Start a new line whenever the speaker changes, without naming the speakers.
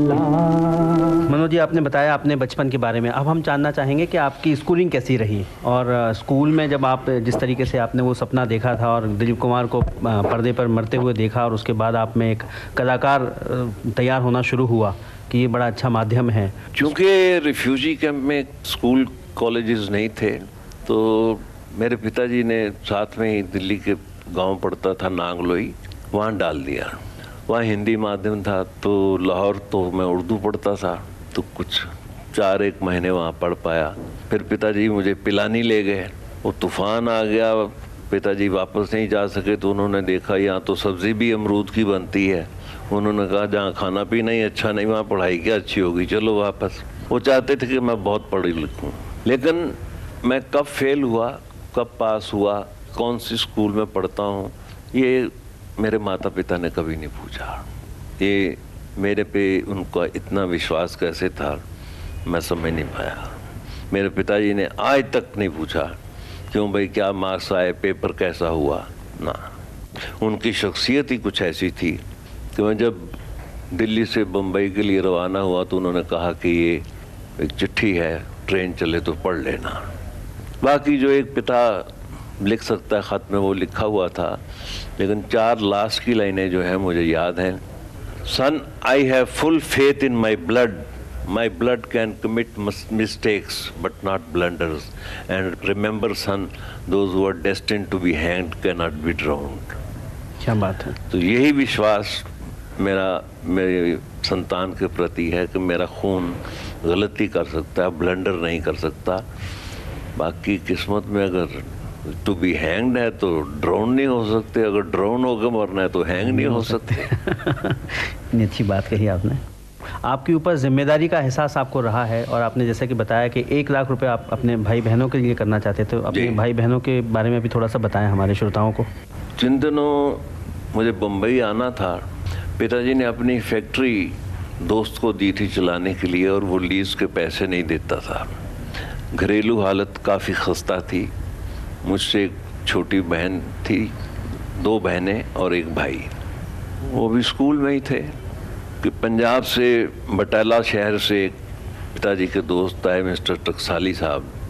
मनोज जी, आपने बताया अपने बचपन के बारे में। अब हम जानना चाहेंगे कि आपकी स्कूलिंग कैसी रही और स्कूल में जब आप जिस तरीके से आपने वो सपना देखा था और दिलीप कुमार को पर्दे पर मरते हुए देखा और उसके बाद आप में एक कलाकार तैयार होना शुरू हुआ कि ये बड़ा अच्छा माध्यम है।
चूँकि रिफ्यूजी कैंप में स्कूल कॉलेजेस नहीं थे तो मेरे पिताजी ने साथ में ही दिल्ली के गांव पड़ता था नांगलोई, वहाँ डाल दिया। वहाँ हिंदी माध्यम था तो लाहौर तो मैं उर्दू पढ़ता था तो कुछ 4-1 महीने वहाँ पढ़ पाया। फिर पिताजी मुझे पिलानी ले गए, वो तूफ़ान आ गया, पिताजी वापस नहीं जा सके तो उन्होंने देखा यहाँ तो सब्ज़ी भी अमरूद की बनती है। उन्होंने कहा जहाँ खाना पीना ही अच्छा नहीं वहाँ पढ़ाई क्या अच्छी होगी, चलो वापस। वो चाहते थे कि मैं बहुत पढ़ी लिखूँ, लेकिन मैं कब फेल हुआ, कब पास हुआ, कौन सी स्कूल में पढ़ता हूँ, ये मेरे माता पिता ने कभी नहीं पूछा। ये मेरे पे उनका इतना विश्वास कैसे था मैं समझ नहीं पाया। मेरे पिताजी ने आज तक नहीं पूछा क्यों भाई क्या मार्क्स आए, पेपर कैसा हुआ, ना। उनकी शख्सियत ही कुछ ऐसी थी कि मैं जब दिल्ली से बम्बई के लिए रवाना हुआ तो उन्होंने कहा कि ये एक चिट्ठी है, ट्रेन चले तो पढ़ लेना। बाकी जो एक पिता लिख सकता है ख़त में वो लिखा हुआ था, लेकिन 4 लास्ट की लाइनें जो है मुझे याद हैं। सन I have full faith in my blood can commit mistakes but not blunders and remember sun those who are destined to be hanged can not be ड्राउन्ड।
क्या बात है।
तो यही विश्वास मेरे संतान के प्रति है कि मेरा खून गलती कर सकता है, ब्लंडर नहीं कर सकता। बाकी किस्मत में अगर टू बी हैंग्ड है तो ड्राउन नहीं हो सकते, अगर ड्राउन होकर मरना है तो हैंग नहीं हो सकते।
इतनी अच्छी बात कही आपने। आपके ऊपर जिम्मेदारी का एहसास आपको रहा है और आपने जैसे कि बताया कि 1 लाख रुपए आप अपने भाई बहनों के लिए करना चाहते थे, तो अपने भाई बहनों के बारे में भी थोड़ा सा बताएं हमारे श्रोताओं को।
जिन दिनों मुझे बम्बई आना था, पिताजी ने अपनी फैक्ट्री दोस्त को दी थी चलाने के लिए और वो लीज के पैसे नहीं देता था। घरेलू हालत काफ़ी खस्ता थी। मुझसे एक छोटी बहन थी, 2 बहनें और 1 भाई। वो भी स्कूल में ही थे कि पंजाब से बटाला शहर से एक पिताजी के दोस्त आए, मिस्टर टकसाली साहब।